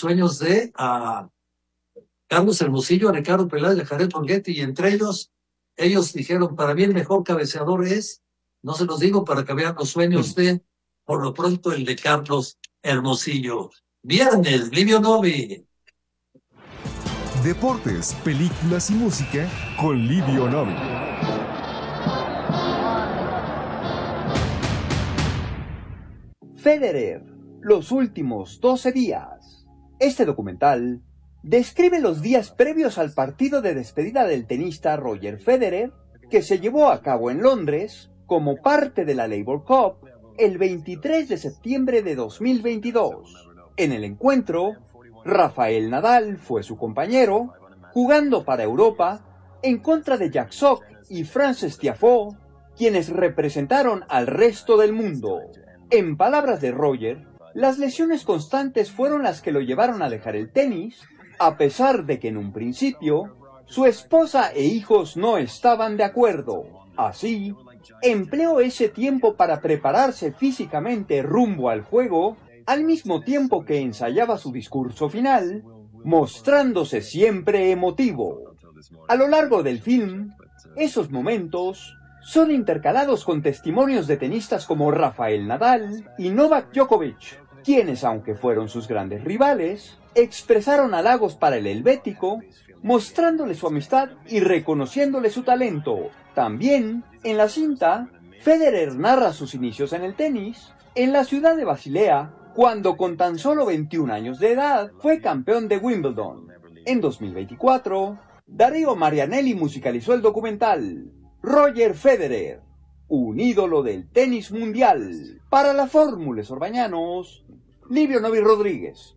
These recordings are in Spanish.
sueños de Carlos Hermosillo, a Ricardo Peláez y a Jared Borghetti, y entre ellos dijeron, para mí el mejor cabeceador es, no se los digo para que vean los sueños de, por lo pronto, el de Carlos Hermosillo. Viernes, Livio Novi. Deportes, películas y música con Livio Novi. Federer, los últimos 12 días. Este documental describe los días previos al partido de despedida del tenista Roger Federer, que se llevó a cabo en Londres como parte de la Labour Cup el 23 de septiembre de 2022. En el encuentro, Rafael Nadal fue su compañero, jugando para Europa en contra de Jack Sock y Frances Tiafoe, quienes representaron al resto del mundo. En palabras de Roger, las lesiones constantes fueron las que lo llevaron a dejar el tenis, a pesar de que en un principio su esposa e hijos no estaban de acuerdo. Así, empleó ese tiempo para prepararse físicamente rumbo al juego, al mismo tiempo que ensayaba su discurso final, mostrándose siempre emotivo. A lo largo del film, esos momentos son intercalados con testimonios de tenistas como Rafael Nadal y Novak Djokovic, quienes, aunque fueron sus grandes rivales, expresaron halagos para el helvético, mostrándole su amistad y reconociéndole su talento. También, en la cinta, Federer narra sus inicios en el tenis, en la ciudad de Basilea, cuando con tan solo 21 años de edad fue campeón de Wimbledon. En 2024, Darío Marianelli musicalizó el documental Roger Federer, un ídolo del tenis mundial. Para la Fórmula Orbañanos, Livio Novi Rodríguez.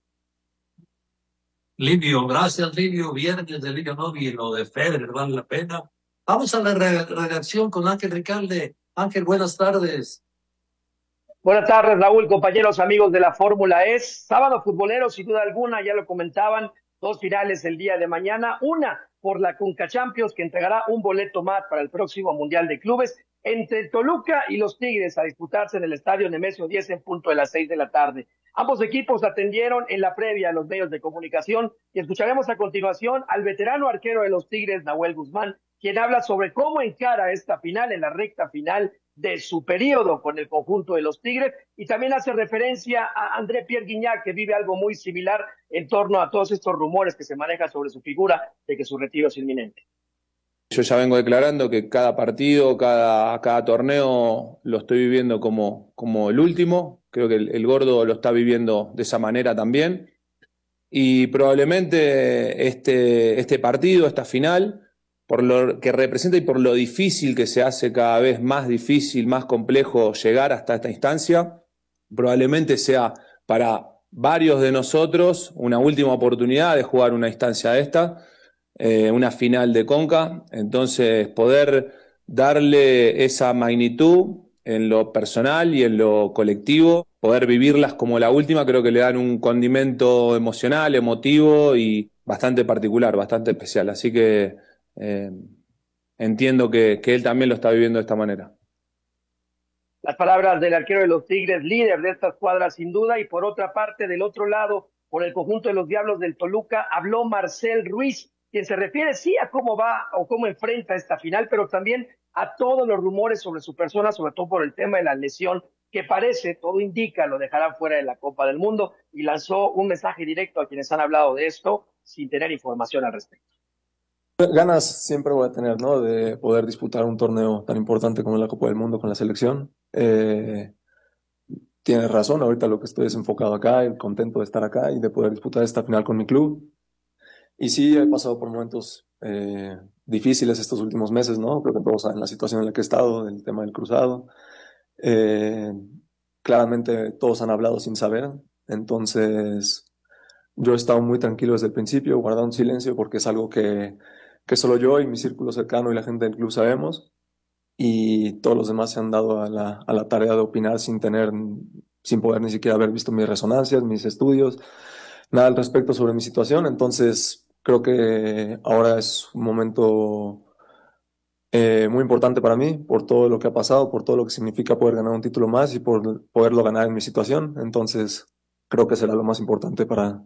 Livio, gracias Livio. Viernes de Livio Novi, lo de Federer vale la pena. Vamos a la redacción con Ángel Ricalde. Ángel, buenas tardes. Buenas tardes, Raúl, compañeros, amigos de la Fórmula E. Sábado futbolero, sin duda alguna, ya lo comentaban, dos finales el día de mañana. Una por la Conca Champions, que entregará un boleto más para el próximo Mundial de Clubes, entre Toluca y los Tigres, a disputarse en el Estadio Nemesio 10 en punto de las 6 de la tarde. Ambos equipos atendieron en la previa a los medios de comunicación y escucharemos a continuación al veterano arquero de los Tigres, Nahuel Guzmán, quien habla sobre cómo encara esta final en la recta final de su periodo con el conjunto de los Tigres, y también hace referencia a André Pierre Guignac, que vive algo muy similar en torno a todos estos rumores que se manejan sobre su figura de que su retiro es inminente. Yo ya vengo declarando que cada partido, cada torneo lo estoy viviendo como el último. Creo que el gordo lo está viviendo de esa manera también. Y probablemente este partido, esta final, por lo que representa y por lo difícil que se hace cada vez más difícil, más complejo llegar hasta esta instancia, probablemente sea para varios de nosotros una última oportunidad de jugar una instancia de esta, una final de Conca. Entonces, poder darle esa magnitud en lo personal y en lo colectivo, poder vivirlas como la última, creo que le dan un condimento emocional, emotivo y bastante particular, bastante especial. Así que entiendo que él también lo está viviendo de esta manera. Las palabras del arquero de los Tigres, líder de esta escuadra sin duda, y por otra parte, del otro lado, por el conjunto de los Diablos del Toluca, habló Marcel Ruiz, quien se refiere sí a cómo va o cómo enfrenta esta final, pero también a todos los rumores sobre su persona, sobre todo por el tema de la lesión, que parece, todo indica, lo dejará fuera de la Copa del Mundo, y lanzó un mensaje directo a quienes han hablado de esto sin tener información al respecto. Ganas siempre voy a tener, ¿no? De poder disputar un torneo tan importante como la Copa del Mundo con la selección. Tienes razón, ahorita lo que estoy es enfocado acá, y contento de estar acá y de poder disputar esta final con mi club. Y sí, he pasado por momentos difíciles estos últimos meses, ¿no? Creo que todos saben la situación en la que he estado, el tema del cruzado. Claramente todos han hablado sin saber, entonces yo he estado muy tranquilo desde el principio, guardando silencio porque es algo que solo yo y mi círculo cercano y la gente del club sabemos, y todos los demás se han dado a la tarea de opinar sin poder ni siquiera haber visto mis resonancias, mis estudios, nada al respecto sobre mi situación. Entonces creo que ahora es un momento muy importante para mí, por todo lo que ha pasado, por todo lo que significa poder ganar un título más y por poderlo ganar en mi situación. Entonces creo que será lo más importante para